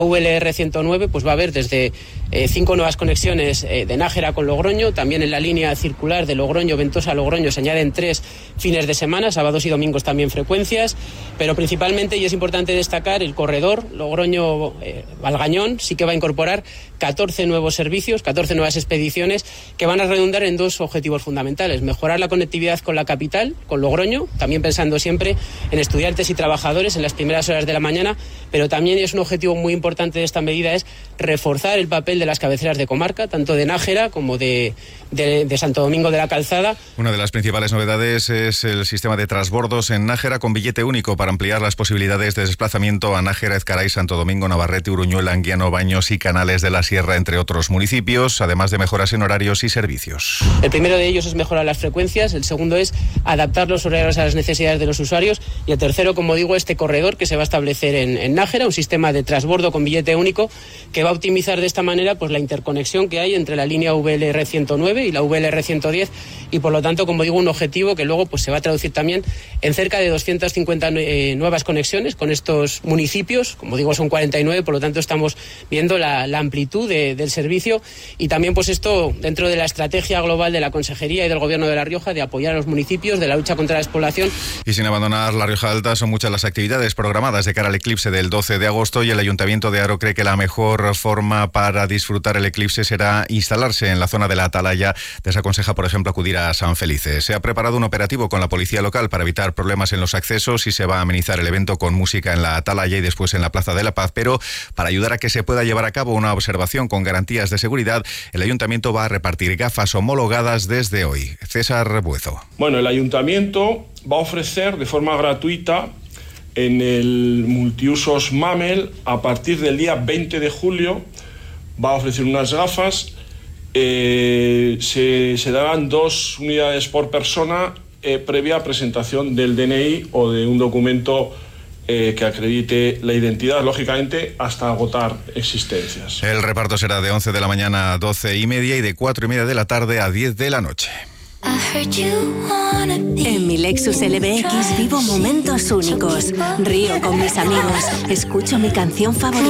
VLR 109 pues va a haber desde 5 nuevas conexiones de Nájera con Logroño. También en la línea circular de Logroño, Ventosa, Logroño se añaden 3 fines de semana, sábados y domingos también frecuencias, pero principalmente, y es importante destacar, el corredor Logroño-Valgañón sí que va a incorporar 14 nuevos servicios, 14 nuevas expediciones que van a redundar en 2 objetivos fundamentales: mejorar la conectividad con la capital, con Logroño, también pensando siempre en estudiantes y trabajadores en las primeras horas de la mañana, pero también es un objetivo muy importante de esta medida es reforzar el papel de las cabeceras de comarca, tanto de Nájera como de Santo Domingo de la Calzada. Una de las principales novedades es el sistema de transbordos en Nájera con billete único para ampliar las posibilidades de desplazamiento a Nájera, Ezcaray, Santo Domingo, Navarrete, Uruñuela, Anguiano, Baños y Canales de la Sierra, entre otros municipios, además de mejoras en horarios y servicios. El primero de ellos es mejorar las frecuencias, el segundo es adaptar los horarios a las necesidades de los usuarios y el tercero, como digo, este corredor que se va a establecer en Nájera, un sistema de transbordo con billete único que va a optimizar de esta manera pues la interconexión que hay entre la línea VLR 109 y la VLR 110 y por lo tanto, como digo, un objetivo que luego pues se va a traducir también en cerca de 250 nuevas conexiones con estos municipios. Como digo, son 49, por lo tanto estamos viendo la amplitud del servicio y también pues esto dentro de la estrategia global de la Consejería y del Gobierno de La Rioja de apoyar a los municipios, de la lucha contra la despoblación. Y sin abandonar La Rioja Alta, son muchas las actividades programadas de cara al eclipse del 12 de agosto y el Ayuntamiento de Haro cree que la mejor forma para disfrutar el eclipse será instalarse en la zona de la Atalaya. Desaconseja, por ejemplo, acudir a San Felice. Se ha preparado un operativo con la policía local para evitar problemas en los accesos y se va a amenizar el evento con música en la Atalaya y después en la Plaza de la Paz, pero para ayudar a que se pueda llevar a cabo una observación con garantías de seguridad, el Ayuntamiento va a repartir gafas homologadas desde hoy. César Buezo. Bueno, el Ayuntamiento va a ofrecer de forma gratuita en el multiusos Mamel, a partir del día 20 de julio, va a ofrecer unas gafas. Se darán 2 unidades por persona previa presentación del DNI o de un documento que acredite la identidad, lógicamente, hasta agotar existencias. El reparto será de 11 de la mañana a 12:30 y de 4:30 de la tarde a 10 de la noche. En mi Lexus LBX vivo momentos únicos. Río con mis amigos. Escucho mi canción favorita.